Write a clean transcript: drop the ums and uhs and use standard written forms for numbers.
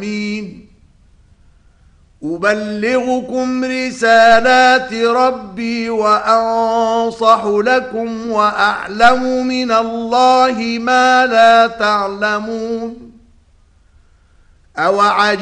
العالمين. أبلغكم رسالات ربي وأنصح لكم وأعلم من الله ما لا تعلمون.